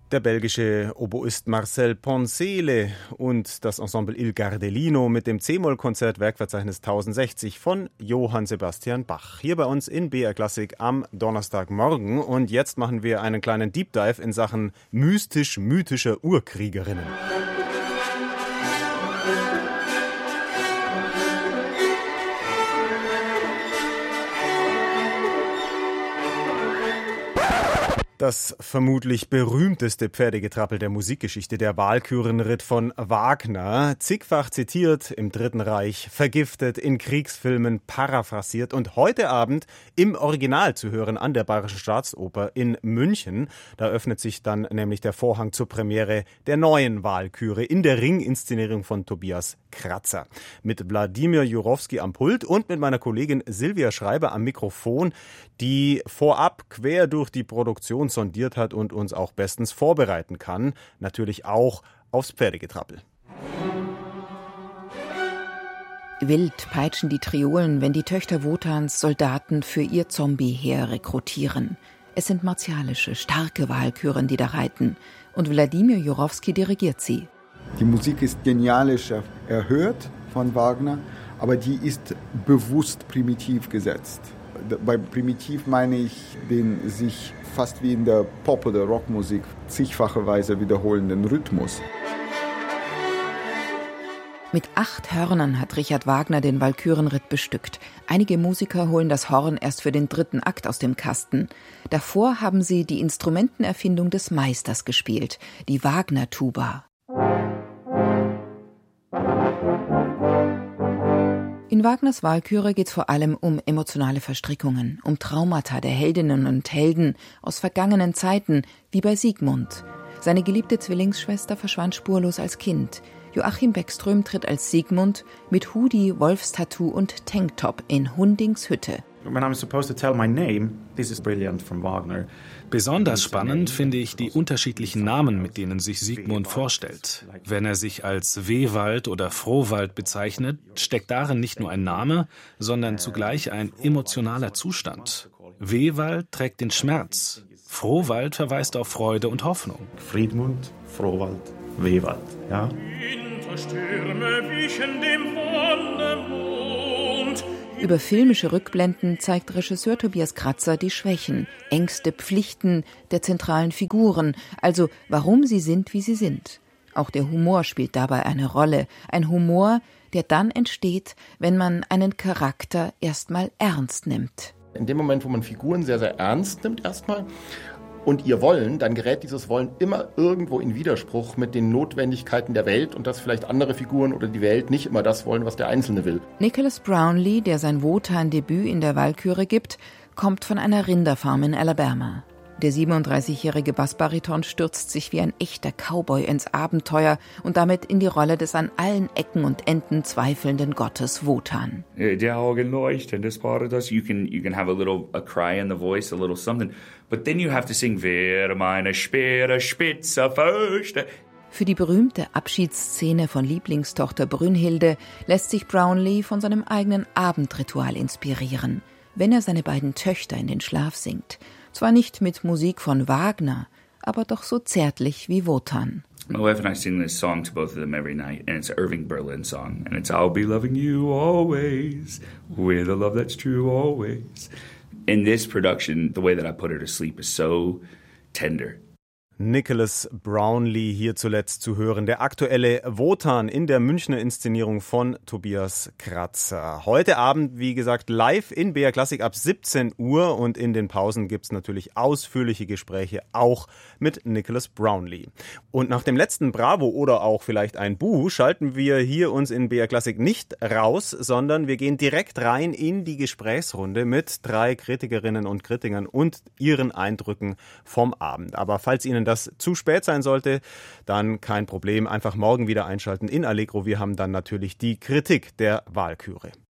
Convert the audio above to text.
Der belgische Oboist Marcel Poncele und das Ensemble Il Gardelino mit dem C-Moll-Konzert Werkverzeichnis 1060 von Johann Sebastian Bach. Hier bei uns in BR Klassik am Donnerstagmorgen. Und jetzt machen wir einen kleinen Deep Dive in Sachen mystisch-mythischer Urkriegerinnen. Das vermutlich berühmteste Pferdegetrappel der Musikgeschichte, der Walkürenritt von Wagner, zigfach zitiert im Dritten Reich, vergiftet, in Kriegsfilmen paraphrasiert und heute Abend im Original zu hören an der Bayerischen Staatsoper in München. Da öffnet sich dann nämlich der Vorhang zur Premiere der neuen Walküre in der Ringinszenierung von Tobias Kratzer. Mit Wladimir Jurowski am Pult und mit meiner Kollegin Silvia Schreiber am Mikrofon, die vorab quer durch die Produktion sondiert hat und uns auch bestens vorbereiten kann. Natürlich auch aufs Pferdegetrappel. Wild peitschen die Triolen, wenn die Töchter Wotans Soldaten für ihr Zombieheer rekrutieren. Es sind martialische, starke Walküren, die da reiten. Und Wladimir Jurowski dirigiert sie. Die Musik ist genialisch erhört von Wagner, aber die ist bewusst primitiv gesetzt. Bei primitiv meine ich den sich fast wie in der Pop- oder Rockmusik zigfache Weise wiederholenden Rhythmus. Mit 8 Hörnern hat Richard Wagner den Walkürenritt bestückt. Einige Musiker holen das Horn erst für den 3. Akt aus dem Kasten. Davor haben sie die Instrumentenerfindung des Meisters gespielt, die Wagner-Tuba. In Wagners Walküre geht es vor allem um emotionale Verstrickungen, um Traumata der Heldinnen und Helden aus vergangenen Zeiten, wie bei Siegmund. Seine geliebte Zwillingsschwester verschwand spurlos als Kind. Joachim Beckström tritt als Siegmund mit Hoodie, Wolfstattoo und Tanktop in Hundings Hütte. When I'm supposed to tell my name, this is brilliant from Wagner. Besonders spannend finde ich die unterschiedlichen Namen, mit denen sich Siegmund vorstellt. Wenn er sich als Wehwald oder Frohwald bezeichnet, steckt darin nicht nur ein Name, sondern zugleich ein emotionaler Zustand. Wehwald trägt den Schmerz, Frohwald verweist auf Freude und Hoffnung. Friedmund, Frohwald, Wehwald, ja. Winterstürme wichen dem Wonnemond. Über filmische Rückblenden zeigt Regisseur Tobias Kratzer die Schwächen, Ängste, Pflichten der zentralen Figuren, also warum sie sind, wie sie sind. Auch der Humor spielt dabei eine Rolle. Ein Humor, der dann entsteht, wenn man einen Charakter erstmal ernst nimmt. In dem Moment, wo man Figuren sehr, sehr ernst nimmt erstmal und ihr Wollen, dann gerät dieses Wollen immer irgendwo in Widerspruch mit den Notwendigkeiten der Welt und dass vielleicht andere Figuren oder die Welt nicht immer das wollen, was der Einzelne will. Nicholas Brownlee, der sein Wotan-Debüt in der Walküre gibt, kommt von einer Rinderfarm in Alabama. Der 37-jährige Bassbariton stürzt sich wie ein echter Cowboy ins Abenteuer und damit in die Rolle des an allen Ecken und Enden zweifelnden Gottes Wotan. Der Augenleuchten des Paradis. You can have a cry in the voice, a little something, but then you have to sing Wer meine Speere spitze Fürchte. Für die berühmte Abschiedsszene von Lieblingstochter Brünnhilde lässt sich Brownlee von seinem eigenen Abendritual inspirieren, wenn er seine beiden Töchter in den Schlaf singt. Zwar nicht mit Musik von Wagner, aber doch so zärtlich wie Wotan. My wife and I sing this song to both of them every night, and it's an Irving Berlin song, and it's I'll be loving you always, with a love that's true always. In this production, the way that I put her to sleep is so tender. Nicholas Brownlee hier zuletzt zu hören. Der aktuelle Wotan in der Münchner Inszenierung von Tobias Kratzer. Heute Abend, wie gesagt, live in BR Klassik ab 17 Uhr und in den Pausen gibt's natürlich ausführliche Gespräche auch mit Nicholas Brownlee. Und nach dem letzten Bravo oder auch vielleicht ein Buh schalten wir hier uns in BR Klassik nicht raus, sondern wir gehen direkt rein in die Gesprächsrunde mit 3 Kritikerinnen und Kritikern und ihren Eindrücken vom Abend. Aber falls Ihnen das zu spät sein sollte, dann kein Problem. Einfach morgen wieder einschalten in Allegro. Wir haben dann natürlich die Kritik der Walküre.